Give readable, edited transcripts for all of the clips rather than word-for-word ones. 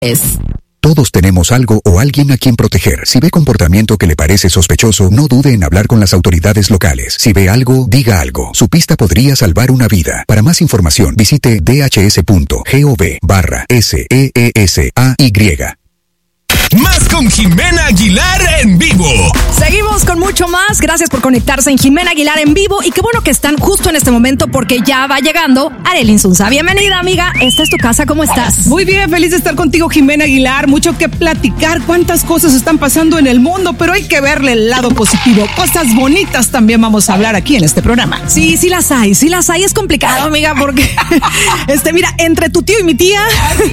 Todos tenemos algo o alguien a quien proteger. Si ve comportamiento que le parece sospechoso, no dude en hablar con las autoridades locales. Si ve algo, diga algo. Su pista podría salvar una vida. Para más información, visite dhs.gov/SEESAY. Más con Jimena Aguilar en vivo. Seguimos con mucho más. Gracias por conectarse en Jimena Aguilar en vivo. Y qué bueno que están justo en este momento porque ya va llegando Arely Insunza. Bienvenida, amiga. Esta es tu casa. ¿Cómo estás? Muy bien, feliz de estar contigo, Jimena Aguilar. Mucho que platicar. Cuántas cosas están pasando en el mundo, pero hay que verle el lado positivo. Cosas bonitas también vamos a hablar aquí en este programa. Sí, sí las hay. Sí las hay. Es complicado, amiga, porque mira, entre tu tío y mi tía,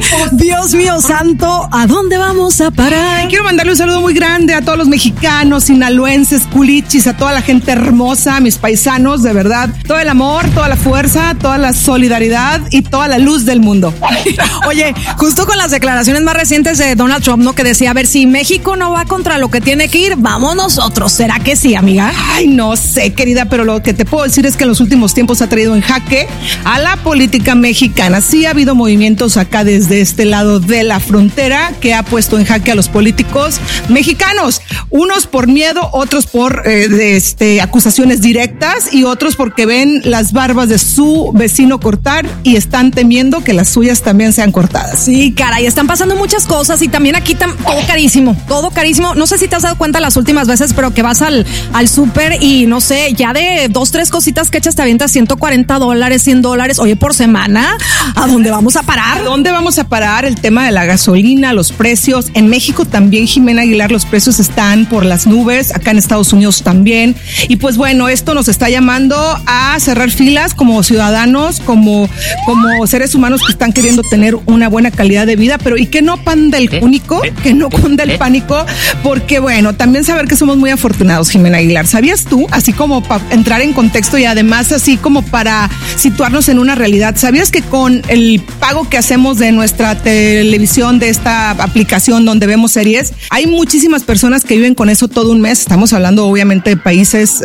Dios mío santo, ¿a dónde vamos a parar? Quiero mandarle un saludo muy grande a todos los mexicanos, sinaloenses, culichis, a toda la gente hermosa, a mis paisanos, de verdad. Todo el amor, toda la fuerza, toda la solidaridad y toda la luz del mundo. Oye, justo con las declaraciones más recientes de Donald Trump, ¿no? Que decía, a ver, si México no va contra lo que tiene que ir, vamos nosotros. ¿Será que sí, amiga? Ay, no sé, querida, pero lo que te puedo decir es que en los últimos tiempos ha traído en jaque a la política mexicana. Sí ha habido movimientos acá desde este lado de la frontera que ha puesto en jaque a los políticos mexicanos, unos por miedo, otros por acusaciones directas y otros porque ven las barbas de su vecino cortar y están temiendo que las suyas también sean cortadas. Sí, caray, están pasando muchas cosas y también aquí todo carísimo, todo carísimo. No sé si te has dado cuenta las últimas veces, pero que vas al súper y no sé, ya de 2-3 cositas que echas te avientas $140, $100, oye, por semana. ¿A dónde vamos a parar? ¿A dónde vamos a parar? El tema de la gasolina, los precios. En México también, Jimena Aguilar, los precios están por las nubes, acá en Estados Unidos también. Y pues bueno, esto nos está llamando a cerrar filas como ciudadanos, como seres humanos que están queriendo tener una buena calidad de vida, pero y que no panda el único, que no cunda el pánico, porque bueno, también saber que somos muy afortunados, Jimena Aguilar. ¿Sabías tú? Así como para entrar en contexto y además así como para situarnos en una realidad, ¿sabías que con el pago que hacemos de nuestra televisión, de esta aplicación donde vemos series, hay muchísimas personas que viven con eso todo un mes? Estamos hablando obviamente de países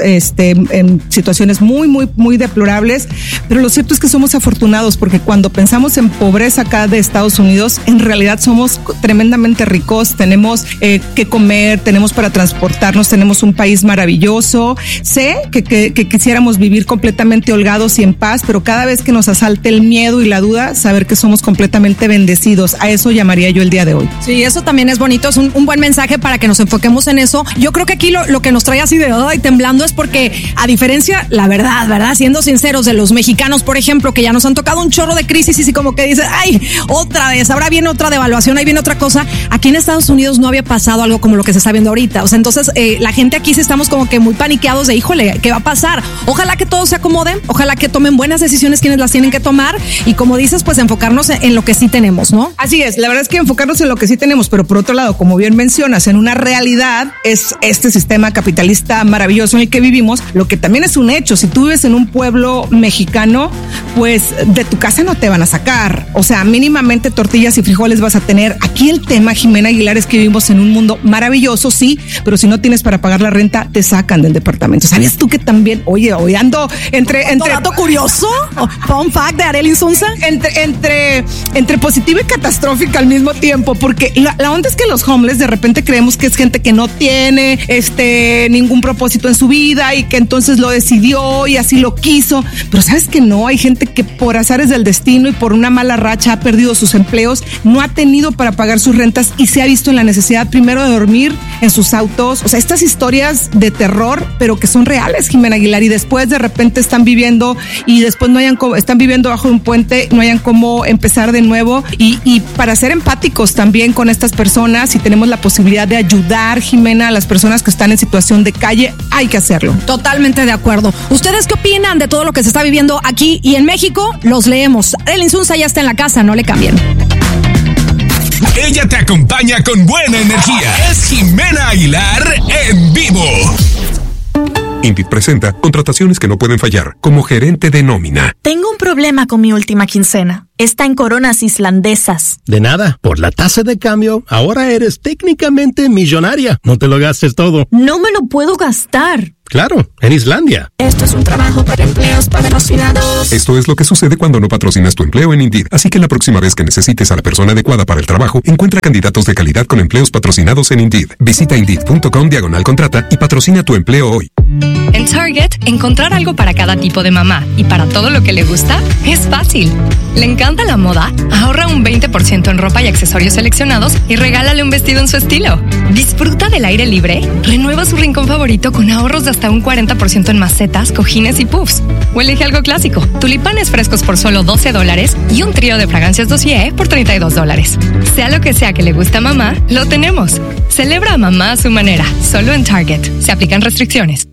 en situaciones muy, muy, muy deplorables, pero lo cierto es que somos afortunados porque cuando pensamos en pobreza acá de Estados Unidos, en realidad somos tremendamente ricos, tenemos que comer, tenemos para transportarnos, tenemos un país maravilloso. Sé que quisiéramos vivir completamente holgados y en paz, pero cada vez que nos asalte el miedo y la duda, saber que somos completamente bendecidos. A eso llamaría yo el día de hoy. Sí, eso también es bonito, es un buen mensaje para que nos enfoquemos en eso. Yo creo que aquí lo que nos trae así de temblando es porque, a diferencia, la verdad, siendo sinceros, de los mexicanos, por ejemplo, que ya nos han tocado un chorro de crisis y como que dices, ay, otra vez, ahora viene otra devaluación, ahí viene otra cosa. Aquí en Estados Unidos no había pasado algo como lo que se está viendo ahorita. O sea, entonces la gente aquí sí estamos como que muy paniqueados de, híjole, ¿qué va a pasar? Ojalá que todo se acomode, ojalá que tomen buenas decisiones quienes las tienen que tomar y, como dices, pues enfocarnos en lo que sí tenemos, ¿no? Así es, la verdad es que enfocarnos en lo que sí tenemos, pero por otro lado, como bien mencionas, en una realidad es este sistema capitalista maravilloso en el que vivimos, lo que también es un hecho. Si tú vives en un pueblo mexicano, pues de tu casa no te van a sacar, o sea, mínimamente tortillas y frijoles vas a tener. Aquí el tema, Jimena Aguilar, es que vivimos en un mundo maravilloso, sí, pero si no tienes para pagar la renta, te sacan del departamento. ¿Sabías tú que también, oye, hoy ando entre dato curioso, fun fact de Arely Insunza, entre positiva y catastrófica al mismo tiempo, porque la onda es que los homeless de repente creemos que es gente que no tiene ningún propósito en su vida y que entonces lo decidió y así lo quiso, pero sabes que no, hay gente que por azares del destino y por una mala racha ha perdido sus empleos, no ha tenido para pagar sus rentas y se ha visto en la necesidad primero de dormir en sus autos. O sea, estas historias de terror, pero que son reales, Jimena Aguilar, y después de repente están viviendo y después están viviendo bajo un puente, no hayan cómo empezar de nuevo y para ser empáticos también con estas personas, si tenemos la posibilidad de ayudar, Jimena, a las personas que están en situación de calle, hay que hacerlo. Totalmente de acuerdo. ¿Ustedes qué opinan de todo lo que se está viviendo aquí y en México? Los leemos. Arely Insunza ya está en la casa, no le cambien. Ella te acompaña con buena energía. Es Jimena Aguilar en vivo. Indeed presenta contrataciones que no pueden fallar, como gerente de nómina. Tengo un problema con mi última quincena. Está en coronas islandesas. De nada, por la tasa de cambio, ahora eres técnicamente millonaria. No te lo gastes todo. No me lo puedo gastar. Claro, en Islandia. Esto es un trabajo para empleos patrocinados. Esto es lo que sucede cuando no patrocinas tu empleo en Indeed. Así que la próxima vez que necesites a la persona adecuada para el trabajo, encuentra candidatos de calidad con empleos patrocinados en Indeed. Visita Indeed.com/contrata y patrocina tu empleo hoy. En Target, encontrar algo para cada tipo de mamá y para todo lo que le gusta es fácil. ¿Le encanta la moda? Ahorra un 20% en ropa y accesorios seleccionados y regálale un vestido en su estilo. ¿Disfruta del aire libre? Renueva su rincón favorito con ahorros de hasta un 40% en macetas, cojines y puffs. O elige algo clásico, tulipanes frescos por solo $12 y un trío de fragancias Dossier por $32. Sea lo que sea que le guste a mamá, lo tenemos. Celebra a mamá a su manera, solo en Target. Se aplican restricciones.